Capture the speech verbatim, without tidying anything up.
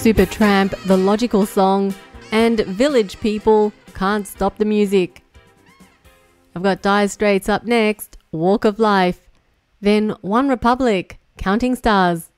Supertramp, The Logical Song, and Village People, Can't Stop the Music. I've got Dire Straits up next, Walk of Life, then One Republic, Counting Stars.